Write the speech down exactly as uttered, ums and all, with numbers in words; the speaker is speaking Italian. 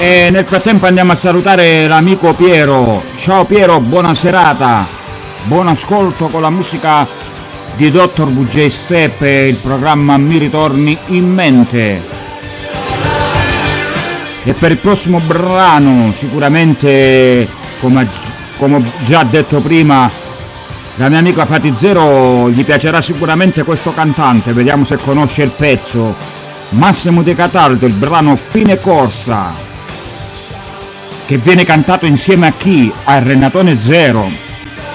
E nel frattempo andiamo a salutare l'amico Piero. Ciao Piero, buona serata, buon ascolto con la musica di dottor V J Step e il programma Mi ritorni in mente. E per il prossimo brano sicuramente, come, come ho già detto prima, la mia amica Fatizero gli piacerà sicuramente questo cantante. Vediamo se conosce il pezzo. Massimo De Cataldo, il brano Fine Corsa, che viene cantato insieme a chi? A Renatone Zero.